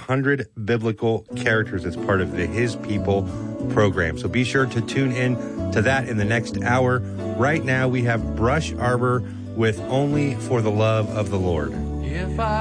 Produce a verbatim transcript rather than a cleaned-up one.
hundred biblical characters as part of the His People program. So be sure to tune in to that in the next hour. Right now, we have Brush Arbor with Only for the Love of the Lord. If I